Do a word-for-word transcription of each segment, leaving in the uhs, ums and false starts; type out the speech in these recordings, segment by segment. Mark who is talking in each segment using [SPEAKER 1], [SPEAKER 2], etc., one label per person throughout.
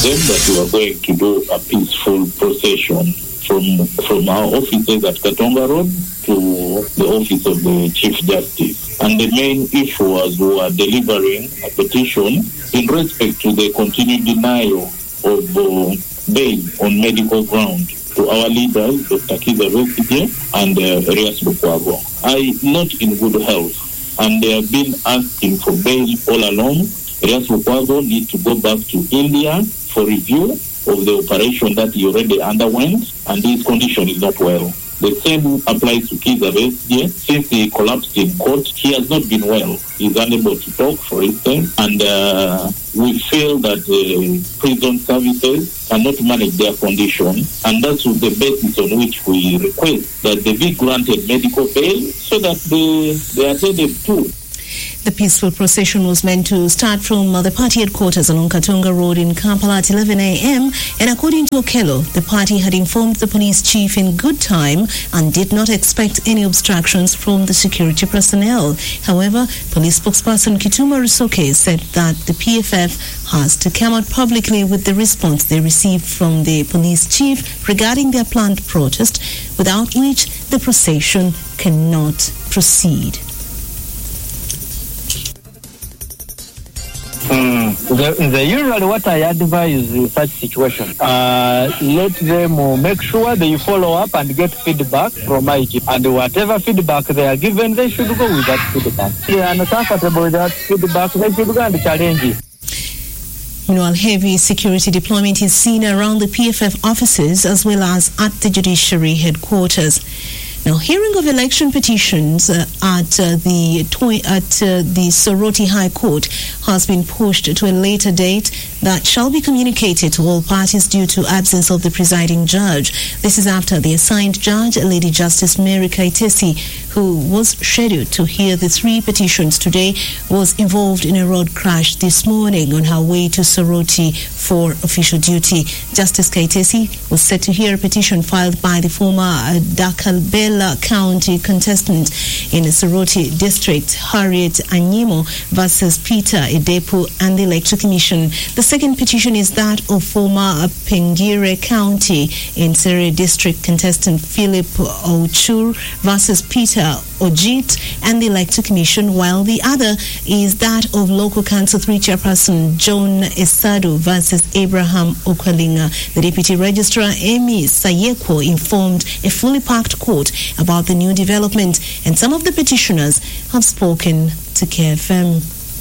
[SPEAKER 1] them that we are going to do a peaceful procession from from our offices at Katonga Road to the office of the Chief Justice. And the main issue was we were delivering a petition in respect to the continued denial of uh, bail on medical ground to our leaders, Doctor Kiza Besigye and uh, Erias Lukwago. I not in good health, and they have been asking for bail all along. Erias Lukwago needs to go back to India for review of the operation that he already underwent, and his condition is not well. The same applies to Kiza Besigye. Since he collapsed in court, he has not been well. He's unable to talk, for instance, and uh, we feel that the prison services cannot manage their condition, and that's the basis on which we request that they be granted medical bail so that they, they are attended to.
[SPEAKER 2] The peaceful procession was meant to start from the party headquarters along Katonga Road in Kampala at eleven a.m. and according to Okello, the party had informed the police chief in good time and did not expect any obstructions from the security personnel. However, police spokesperson Kituma Rusoke said that the P F F has to come out publicly with the response they received from the police chief regarding their planned protest, without which the procession cannot proceed.
[SPEAKER 3] Mm, the, the usually what I advise in such situation, uh, let them uh, make sure they follow up and get feedback from I G, and whatever feedback they are given, they should go with that feedback. They are not comfortable with that feedback, they should go and challenge it.
[SPEAKER 2] Meanwhile, heavy security deployment is seen around the P F F offices as well as at the judiciary headquarters. Now, hearing of election petitions uh, at uh, the toy, at uh, the Soroti High Court has been pushed to a later date that shall be communicated to all parties due to absence of the presiding judge. This is after the assigned judge, Lady Justice Mary Kaitesi, who was scheduled to hear the three petitions today, was involved in a road crash this morning on her way to Soroti for official duty. Justice Kaitesi was set to hear a petition filed by the former uh, Dakalbela County contestant in the Soroti district, Harriet Anyimo versus Peter Edepu and the Electoral Commission. The second petition is that of former Pengire County in Sere district contestant Philip Ochur versus Peter Ojit and the Electoral Commission, while the other is that of local council three chairperson John Esado versus Abraham Okwalinga. The deputy registrar Amy Sayeko informed a fully packed court about the new development, and some of the petitioners have spoken to K F M.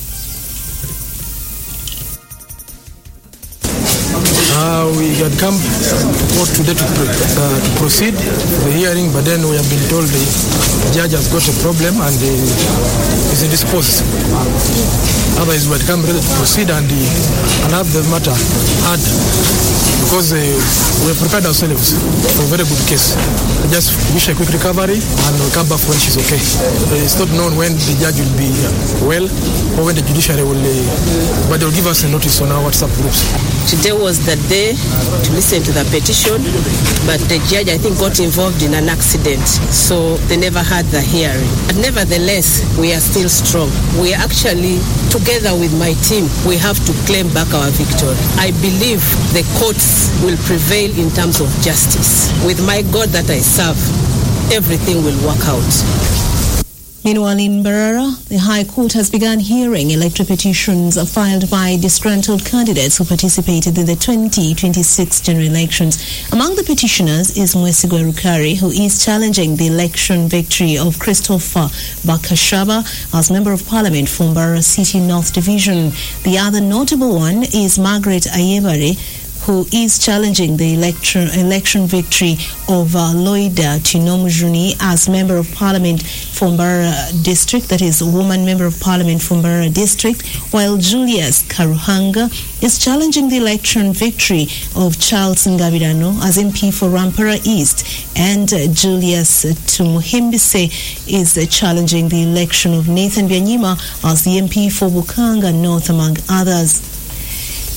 [SPEAKER 4] Uh, we had come court today to, uh, to proceed the hearing, but then we have been told the judge has got a problem and uh, is indisposed. Otherwise, we had come ready to proceed and, uh, and have the matter heard, because uh, we have prepared ourselves for a very good case. We just wish a quick recovery and we'll come back when she's okay. It's not known when the judge will be well or when the judiciary will, uh, but they'll give us a notice on our WhatsApp groups.
[SPEAKER 5] Today was the day to listen to the petition, but the judge, I think, got involved in an accident, so they never had the hearing. But nevertheless, we are still strong. We are actually, together with my team, we have to claim back our victory. I believe the courts will prevail in terms of justice. With my God that I serve, everything will work out.
[SPEAKER 2] Meanwhile, in Mbarara, the High Court has begun hearing electoral petitions filed by disgruntled candidates who participated in the twenty twenty-six general elections. Among the petitioners is Mwesigwe Rukari, who is challenging the election victory of Christopher Bakashaba as Member of Parliament for Mbarara City North Division. The other notable one is Margaret Ayebare, who is challenging the election, election victory of uh, Loida Chinomujuni as Member of Parliament for Mbarara District, that is a woman Member of Parliament for Mbarara District, while Julius Karuhanga is challenging the election victory of Charles Ngabirano as M P for Rampara East, and uh, Julius Tumuhimbise is uh, challenging the election of Nathan Byanyima as the M P for Bukanga North, among others.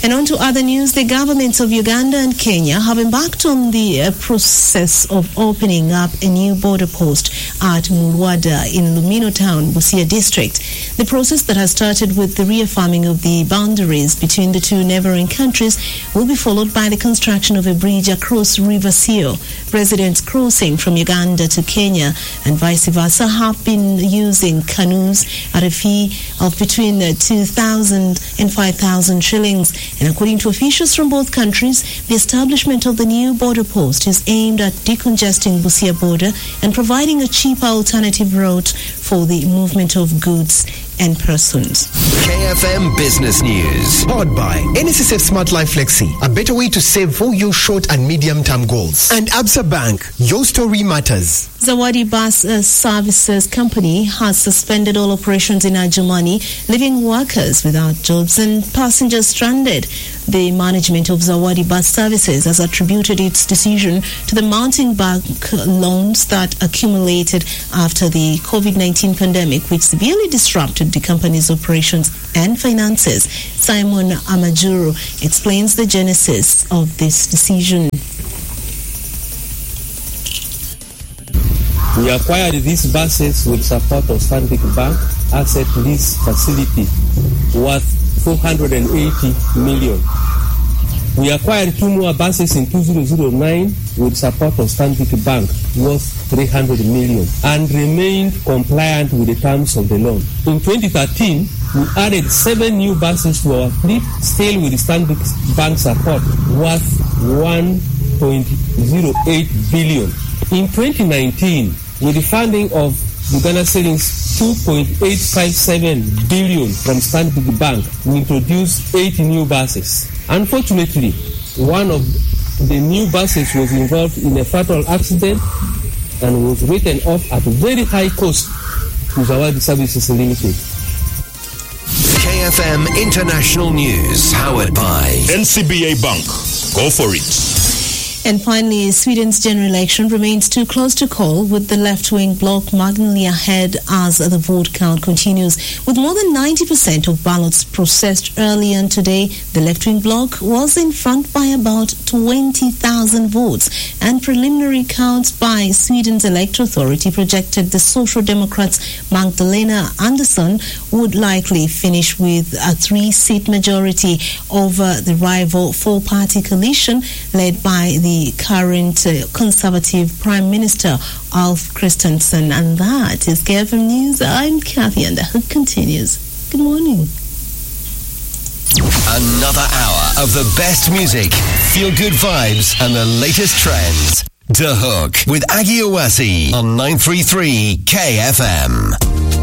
[SPEAKER 2] And on to other news, the governments of Uganda and Kenya have embarked on the uh, process of opening up a new border post at Mulwada in Lumino Town, Busia district. The process that has started with the reaffirming of the boundaries between the two neighboring countries will be followed by the construction of a bridge across River Sio. Residents crossing from Uganda to Kenya and vice versa have been using canoes at a fee of between two thousand and five thousand shillings. And according to officials from both countries, the establishment of the new border post is aimed at decongesting Busia border and providing a cheaper alternative route for the movement of goods and persons.
[SPEAKER 6] K F M Business News.
[SPEAKER 7] Powered by N S S F Smart Life Flexi, a better way to save for your short and medium-term goals. And Absa Bank, your story matters.
[SPEAKER 2] Zawadi Bus uh, Services Company has suspended all operations in Adjumani, leaving workers without jobs and passengers stranded. The management of Zawadi Bus Services has attributed its decision to the mounting bank loans that accumulated after the COVID nineteen pandemic, which severely disrupted the company's operations and finances. Simon Amajuru explains the genesis of this decision.
[SPEAKER 8] We acquired these buses with support of Stanbic Bank Asset Lease Facility worth four hundred eighty million. We acquired two more buses in two thousand nine with support of Stanbic Bank worth three hundred million and remained compliant with the terms of the loan. In twenty thirteen, we added seven new buses to our fleet, still with Stanbic Bank support worth one point zero eight billion. In twenty nineteen, with the funding of Uganda Savings two point eight five seven billion from Stanbic Bank, we introduced eight new buses. Unfortunately, one of the new buses was involved in a fatal accident and was written off at a very high cost to Zawadi Services Limited.
[SPEAKER 6] K F M International News, powered by
[SPEAKER 9] N C B A Bank. Go for it.
[SPEAKER 2] And finally, Sweden's general election remains too close to call, with the left-wing bloc marginally ahead as the vote count continues. With more than ninety percent of ballots processed earlier today, the left-wing bloc was in front by about twenty thousand votes. And preliminary counts by Sweden's electoral authority projected the Social Democrats' Magdalena Andersson would likely finish with a three-seat majority over the rival four-party coalition led by the The current uh, Conservative Prime Minister Ulf Kristersson. And that is K F M News. I'm Kathy, and the hook continues. Good morning.
[SPEAKER 6] Another hour of the best music, feel-good vibes, and the latest trends. The Hook with Aggie Owasi on nine three three K F M.